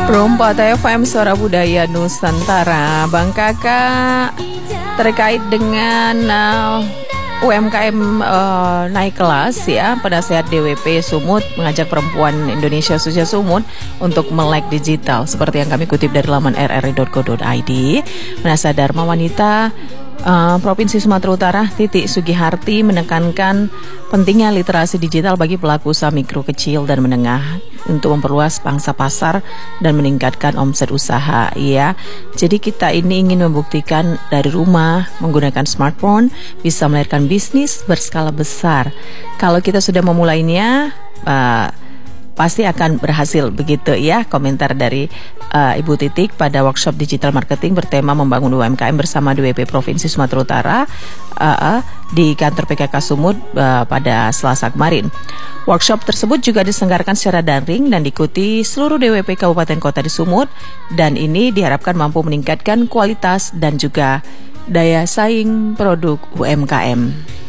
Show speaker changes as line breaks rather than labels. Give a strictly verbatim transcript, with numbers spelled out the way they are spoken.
Rumpa F M Suara Budaya Nusantara. Bang Kakak, terkait dengan uh, U M K M uh, naik kelas ya, penasehat D W P Sumut mengajak perempuan Indonesia khususnya Sumut untuk melek digital seperti yang kami kutip dari laman r r i dot co dot i d. Penasehat Dharma Wanita Uh, Provinsi Sumatera Utara Titi Sugiharti menekankan pentingnya literasi digital bagi pelaku usaha mikro, kecil, dan menengah untuk memperluas pangsa pasar dan meningkatkan omset usaha ya. Jadi kita ini ingin membuktikan dari rumah menggunakan smartphone bisa melahirkan bisnis berskala besar. Kalau kita sudah memulainya, uh, pasti akan berhasil begitu ya. Komentar dari uh, Ibu Titik pada workshop digital marketing bertema membangun U M K M bersama D W P Provinsi Sumatera Utara uh, uh, di kantor P K K Sumut uh, pada Selasa kemarin. Workshop tersebut juga diselenggarakan secara daring dan diikuti seluruh D W P Kabupaten Kota di Sumut, dan ini diharapkan mampu meningkatkan kualitas dan juga daya saing produk U M K M.